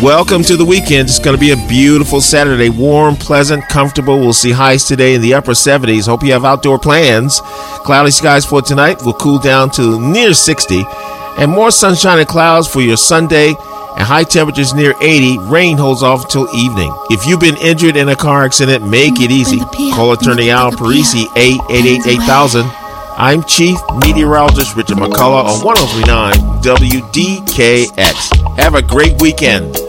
Welcome to the weekend. It's going to be a beautiful Saturday. Warm, pleasant, comfortable. We'll see highs today in the upper 70s. Hope you have outdoor plans. Cloudy skies for tonight will cool down to near 60. And more sunshine and clouds for your Sunday. And high temperatures near 80. Rain holds off until evening. If you've been injured in a car accident, make it easy. Call attorney Al Parisi, 888-8000. I'm Chief Meteorologist Richard McCullough on 1039 WDKX. Have a great weekend.